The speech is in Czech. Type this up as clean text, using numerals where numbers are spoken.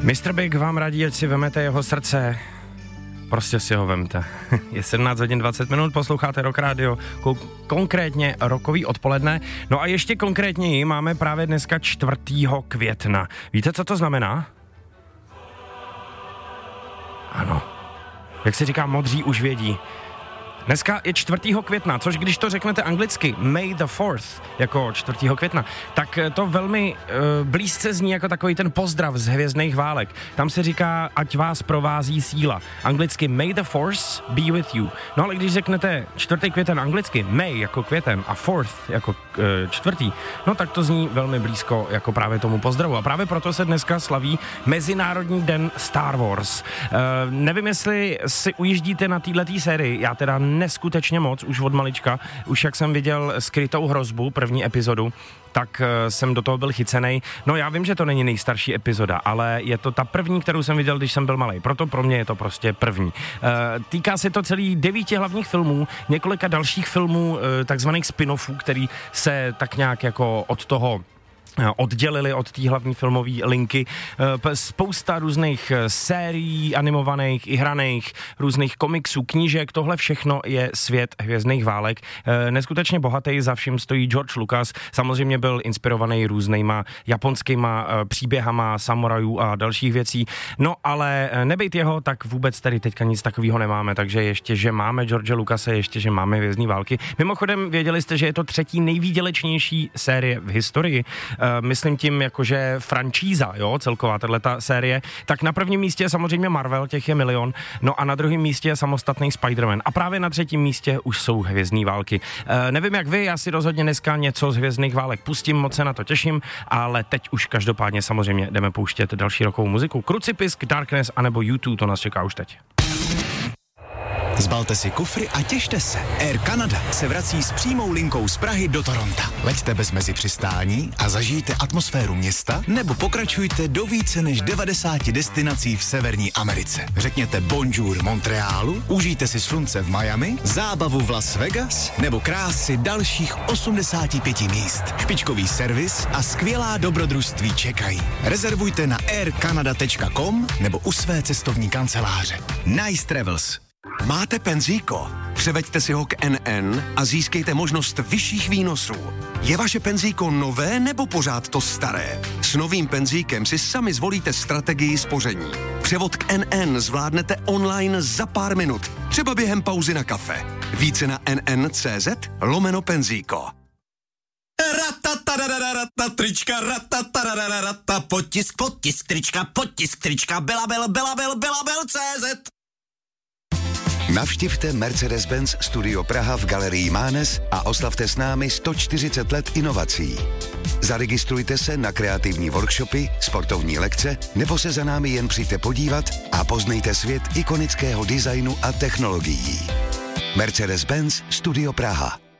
Mr. Big vám radí, ať si vemete jeho srdce. Prostě si ho vemte. Je 17 hodin 20 minut, posloucháte Rock Radio, konkrétně rokový odpoledne. No a ještě konkrétněji máme právě dneska 4. května. Víte, co to znamená? Ano. Jak se říká, modří už vědí. Dneska je 4. května, což když to řeknete anglicky, May the 4th, jako 4. května, tak to velmi blízce zní jako takový ten pozdrav z Hvězdných válek. Tam se říká, ať vás provází síla. Anglicky May the Force be with you. No ale když řeknete 4. květen anglicky, May jako květen a 4th jako 4., no tak to zní velmi blízko jako právě tomu pozdravu. A právě proto se dneska slaví Mezinárodní den Star Wars. Nevím, jestli si ujíždíte na této sérii, já teda neskutečně moc, už od malička, už jak jsem viděl Skrytou hrozbu, první epizodu, tak jsem do toho byl chycenej. No já vím, že to není nejstarší epizoda, ale je to ta první, kterou jsem viděl, když jsem byl malej. Proto pro mě je to prostě první. Týká se to celý 9 hlavních filmů, několika dalších filmů, takzvaných spin-offů, který se tak nějak jako od toho oddělili od té hlavní filmové linky. Spousta různých sérií animovaných i hraných, různých komiksů, knížek, tohle všechno je svět Hvězdných válek. Neskutečně bohatý, za vším stojí George Lucas. Samozřejmě byl inspirovaný různýma japonskýma příběhama samurajů a dalších věcí. No ale nebejt jeho, tak vůbec tady teďka nic takového nemáme, takže ještě, že máme George Lucase, ještě, že máme Hvězdní války. Mimochodem, věděli jste, že je to 3. nejvýdělečnější série v historii. Myslím tím jakože franšíza, jo, celková tato série, tak na prvním místě je samozřejmě Marvel, těch je milion, no a na druhém místě je samostatný Spider-Man a právě na 3. místě už jsou Hvězdní války. Nevím jak vy, já si rozhodně dneska něco z Hvězdných válek pustím, moc se na to těším, ale teď už každopádně samozřejmě jdeme pouštět další rokovou muziku. Krucipisk, Darkness anebo U2, to nás čeká už teď. Zbalte si kufry a těšte se. Air Canada se vrací s přímou linkou z Prahy do Toronta. Leďte bez mezi přistání a zažijte atmosféru města nebo pokračujte do více než 90 destinací v Severní Americe. Řekněte bonjour Montrealu, užijte si slunce v Miami, zábavu v Las Vegas nebo krásy dalších 85 míst. Špičkový servis a skvělá dobrodružství čekají. Rezervujte na aircanada.com nebo u své cestovní kanceláře. Nice Travels. Máte penzíko? Převeďte si ho k NN a získejte možnost vyšších výnosů. Je vaše penzíko nové nebo pořád to staré? S novým penzíkem si sami zvolíte strategii spoření. Převod k NN zvládnete online za pár minut, třeba během pauzy na kafe. Více na nn.cz/penzíko. Trička, potisk trička, Belabel.cz. Navštivte Mercedes-Benz Studio Praha v Galerii Mánes a oslavte s námi 140 let inovací. Zaregistrujte se na kreativní workshopy, sportovní lekce nebo se za námi jen přijďte podívat a poznejte svět ikonického designu a technologií. Mercedes-Benz Studio Praha.